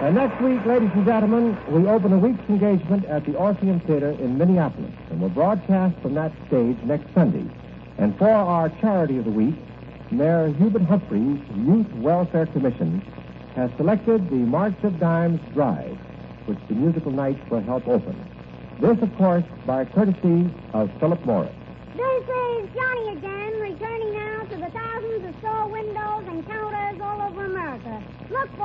And next week, ladies and gentlemen, we open a week's engagement at the Orpheum Theater in Minneapolis, and we'll broadcast from that stage next Sunday. And for our charity of the week, Mayor Hubert Humphrey's Youth Welfare Commission has selected the March of Dimes Drive, which the musical nights will help open. This, of course, by courtesy of Philip Morris. This is Johnny again, returning now to the thousands of store windows and counters all over America. Look for